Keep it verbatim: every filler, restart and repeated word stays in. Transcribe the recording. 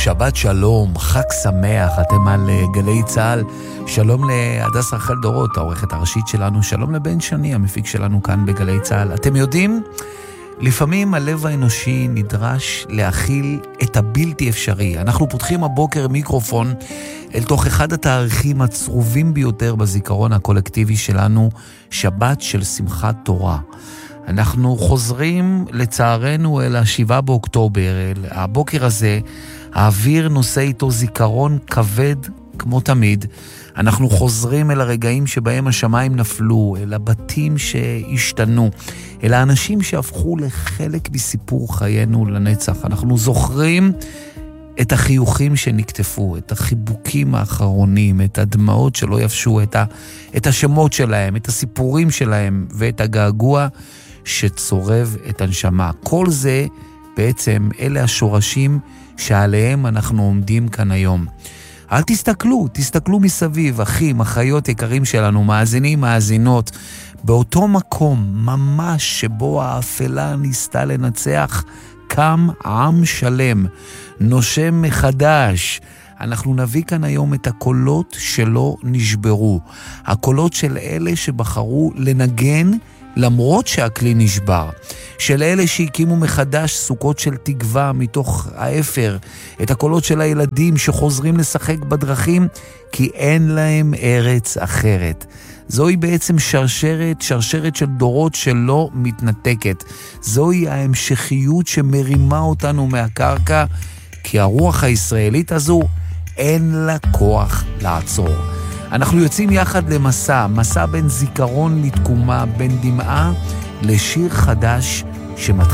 שבת שלום, חג שמח, אתם על גלי צהל. שלום להדס רחל דורות, העורכת הראשית שלנו. שלום לבן שני, המפיק שלנו כאן בגלי צהל. אתם יודעים, לפעמים הלב האנושי נדרש להכיל את הבלתי אפשרי. אנחנו פותחים הבוקר מיקרופון אל תוך אחד התאריכים הצרובים ביותר בזיכרון הקולקטיבי שלנו, שבת של שמחת תורה. אנחנו חוזרים לצערנו אל השבעה באוקטובר, אל הבוקר הזה, האוויר נושא איתו זיכרון כבד כמו תמיד. אנחנו חוזרים אל הרגעים שבהם השמיים נפלו, אל הבתים שהשתנו, אל האנשים שהפכו לחלק מסיפור חיינו לנצח. אנחנו זוכרים את החיוכים שנקטפו, את החיבוקים האחרונים, את הדמעות שלא יפשו, את, ה, את השמות שלהם, את הסיפורים שלהם, ואת הגעגוע שצורב את הנשמה. כל זה בעצם אלה השורשים שעליהם אנחנו עומדים כאן היום. אל תסתכלו, תסתכלו מסביב, אחים, אחיות יקרים שלנו, מאזינים, מאזינות, באותו מקום ממש שבו האפלה ניסתה לנצח, קם עם שלם, נושם מחדש. אנחנו נביא כאן היום את הקולות שלא נשברו, הקולות של אלה שבחרו לנגן למרות שהכלי נשבר, של אלה שהקימו מחדש סוכות של תקווה מתוך האפר, את הקולות של הילדים שחוזרים לשחק בדרכים כי אין להם ארץ אחרת. זוהי בעצם שרשרת, שרשרת של דורות שלא מתנתקת. זוהי ההמשכיות שמרימה אותנו מהקרקע, כי הרוח הישראלית הזו אין לה כוח לעצור. אנחנו יוצאים יחד למסע, מסע בין זיכרון לתקומה, בין דמעה לשיר חדש שמתחיל.